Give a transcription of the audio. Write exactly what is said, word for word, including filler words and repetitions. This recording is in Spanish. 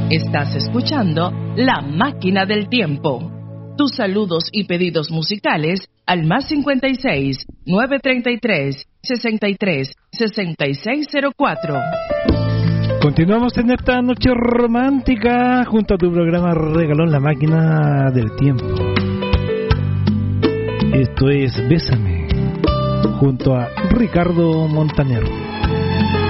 Estás escuchando La Máquina del Tiempo. Tus saludos y pedidos musicales al más cincuenta y seis, nueve treinta y tres, sesenta y tres, sesenta y seis cero cuatro. Continuamos en esta noche romántica junto a tu programa Regalón La Máquina del Tiempo. Esto es Bésame junto a Ricardo Montaner.